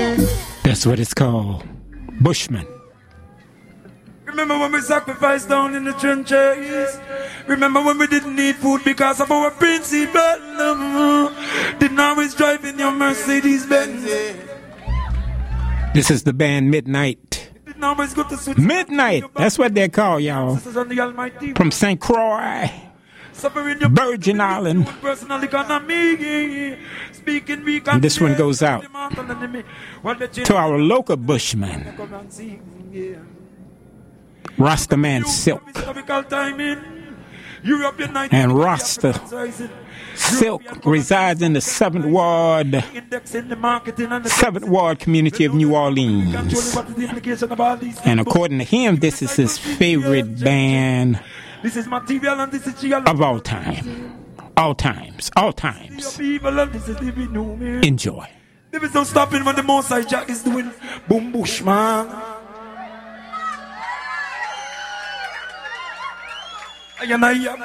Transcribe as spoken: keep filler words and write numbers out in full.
That's what it's called. Bushman. Remember when we sacrificed down in the trenches? Remember when we didn't need food because of our principle? Didn't always drive in your Mercedes Benz. This is the band Midnight. Midnight, that's what they're called, y'all. From Saint Croix, Virgin Island. And this one goes out to our local Bushman, Rastaman Silk. And Rasta Silk resides in the seventh Ward, seventh Ward community of New Orleans. And according to him, this is his favorite band of all time. All times, all times. Enjoy. There is no stopping when the Mosai Jack is doing boom bush, man. And I am